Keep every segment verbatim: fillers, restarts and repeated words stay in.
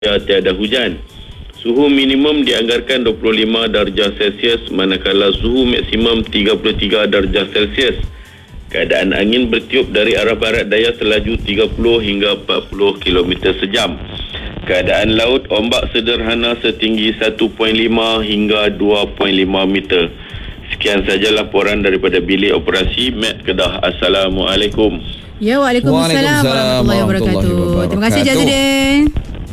Ya, tiada hujan. Suhu minimum dianggarkan dua puluh lima darjah Celsius manakala suhu maksimum tiga puluh tiga darjah Celsius. Keadaan angin bertiup dari arah barat daya selaju tiga puluh hingga empat puluh kilometer sejam. Keadaan laut, ombak sederhana setinggi satu perpuluhan lima hingga dua perpuluhan lima meter. Sekian saja laporan daripada Bilik Operasi M E T Kedah. Assalamualaikum. Ya, Waalaikumsalam warahmatullahi wabarakatuh. Terima kasih Jazudin.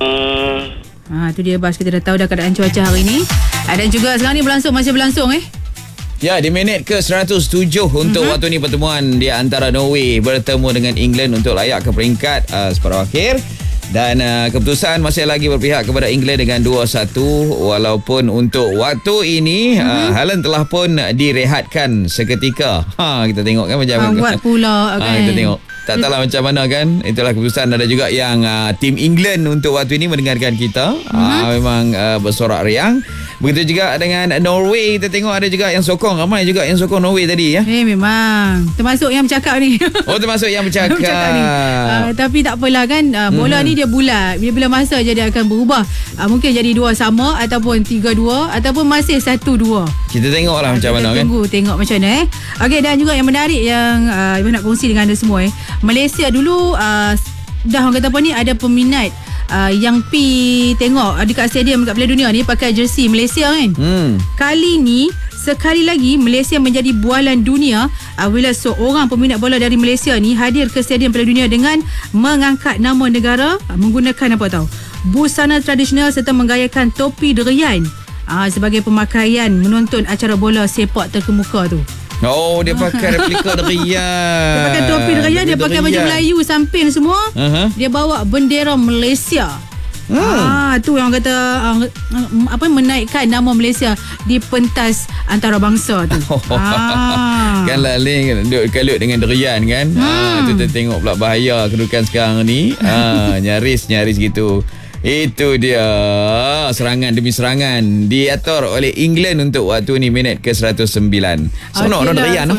Uh, Ha, tu dia Bas, kita dah tahu dah keadaan cuaca hari ni. Dan juga sekarang ni berlangsung, masih berlangsung eh. Ya, di minit ke seratus tujuh untuk uh-huh. waktu ni pertemuan di antara Norway bertemu dengan England untuk layak ke peringkat uh, separuh akhir. Dan uh, keputusan masih lagi berpihak kepada England dengan dua satu. Walaupun untuk waktu ini uh-huh. uh, Haaland telah pun direhatkan seketika. Ha, kita tengok kan macam mana. Buat pula kan. Ha, kita tengok. Tak tahulah macam mana kan. Itulah keputusan. Ada juga yang uh, tim England untuk waktu ini mendengarkan kita. Uh-huh. Uh, memang uh, bersorak riang. Begitu juga dengan Norway. Kita tengok ada juga yang sokong. Ramai juga yang sokong Norway tadi ya. Eh memang. Termasuk yang bercakap ni. Oh, termasuk yang bercakap. bercakap ni. Uh, tapi tak apalah kan. Uh, bola hmm. ni dia bulat. Bila-bila masa je dia akan berubah. Uh, mungkin jadi dua sama ataupun tiga dua ataupun masih satu dua. Kita tengoklah uh, macam kita mana kan. Tunggu tengok macam mana eh. Okey, dan juga yang menarik yang uh, Ibu nak kongsi dengan anda semua eh. Malaysia dulu uh, dah orang kata apa ni, ada peminat uh, yang pi tengok uh, dekat stadium dekat Piala Dunia ni pakai jersey Malaysia kan. Hmm. Kali ni sekali lagi Malaysia menjadi bualan dunia uh, bila seorang peminat bola dari Malaysia ni hadir ke stadium Piala Dunia dengan mengangkat nama negara uh, menggunakan apa tahu? Busana tradisional serta menggayakan topi derian uh, sebagai pemakaian menonton acara bola sepak terkemuka tu. Oh, dia pakai replika derian. Dia pakai topi derian, dia pakai baju Melayu samping semua. Uh-huh. Dia bawa bendera Malaysia. Hmm. Ah, tu yang kata uh, apa menaikkan nama Malaysia di pentas antarabangsa tu. ah. Kan laling duduk kalut dengan derian kan. Hmm. Ah, tu kita tengok pula bahaya kedudukan sekarang ni. Ah, nyaris-nyaris gitu. Itu dia, serangan demi serangan diatur oleh England untuk waktu ni minit ke seratus sembilan. Sonok okay Derian.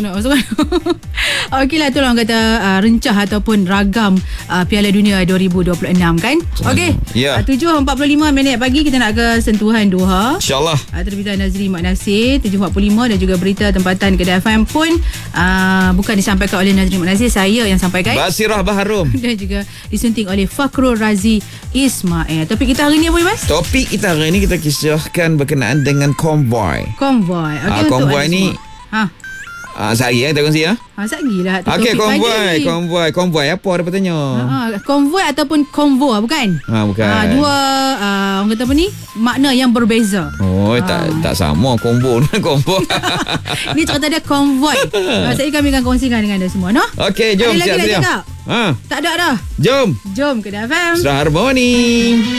Okeylah, tu orang kata uh, rencah ataupun ragam uh, Piala Dunia dua ribu dua puluh enam kan. Okey. Ya. Uh, tujuh empat puluh lima minit pagi kita nak ke sentuhan Doha. InsyaAllah. Uh, terbitan Nazri Mak Nasir tujuh empat puluh lima dan juga berita tempatan Kedah F M pun uh, bukan disampaikan oleh Nazri Mak Nasir, saya yang sampaikan. Basirah Baharum. Dan juga disunting oleh Fakhrul Razi Ismail. Eh, topik kita hari ni apa, Mas? Topik kita hari ni kita kisahkan berkenaan dengan konvoi. Konvoi. Okey, ha, konvoi ni ha. Ah, sehari ya kita kongsi ya. Ha, sehari lah. Okey, konvoi, konvoi, konvoi apa dia bertanya? Ha, konvoi ataupun konvo bukan? Ha, bukan. Ha, dua uh, orang kata apa ni? Makna yang berbeza. Oh, ha. tak tak sama konvo dengan konvoi. Ni cerita dia konvoi. Ha, saya kami akan kongsikan dengan anda semua, no? Okey, jom siap-siap. Ha. Tak ada dah. Jom. Jom ke Kedah F M. Serah Harmoni.